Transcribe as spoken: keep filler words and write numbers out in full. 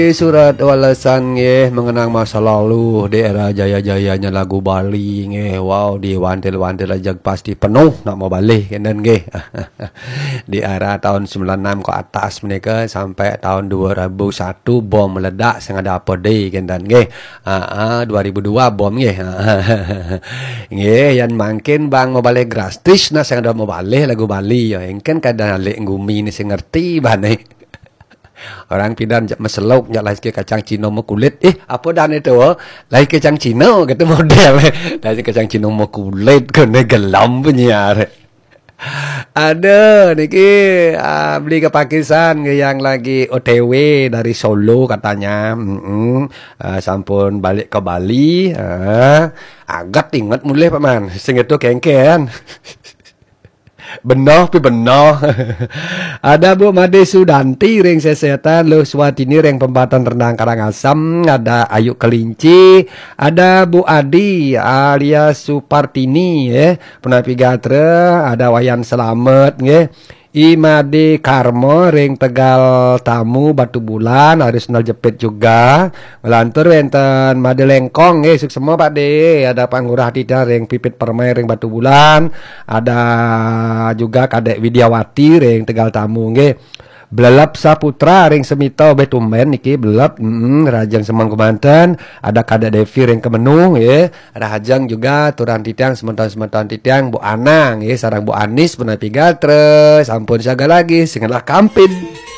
Surat walasan nge mengenang masa lalu di era jaya-jayanya lagu Bali nge. Wow, di wantil-wantil aja pasti penuh nak mau balik kan nge. Di era tahun sembilan puluh enam ke atas mereka sampai tahun dua ribu satu bom meledak sengaja apa deh kan nge. Ah, dua ribu dua bom nge. Nge yang makin bang mau balik gratis nak sengaja mau balik lagu Bali ya. Kan kadang lek ngumi ni saya ngerti bane. Orang pidan meselok nyak lagi ke kacang Cina mau kulit. Eh, apa dan itu? Oh? Lagi kacang Cina kata model. Lagi kacang Cina mau kulit kena gelam punya. Ada niki uh, beli ke Pakistan yang lagi O T W dari Solo katanya. Mm-mm. Uh, sampun balik ke Bali. Uh, agak ingat mulai paman. Sing itu kengken. Benoh pi benoh. Ada Bu Made Sudanti ring Sesetan, Lu Swatini ring Pembatan Rendang Karangasem, ada Ayu Kelinci, ada Bu Adi alias Supartini ya, Penapi Gatre, ada Wayan Selamet nggih. Imade Karmo ring Tegal Tamu Batu Bulan harus nol jepit juga. Melantur wenten Made Lengkong nggih, suk semua Pak De. Ada Panggurah Dida ring Pipit Permai ring Batu Bulan. Ada juga Kadek Widyawati ring Tegal Tamu nggih. Belelap Saputra ring Semito Betumen niki belelap mm, Rajang Semang Kemanten, ada Kadek Devi ring Kemenuh ya. Ada Hajang juga Turan Titiang sementan-sementan Titiang Bu Anang ya, sarang Bu Anis Penapi Gatre sampun siaga lagi singelah kampin.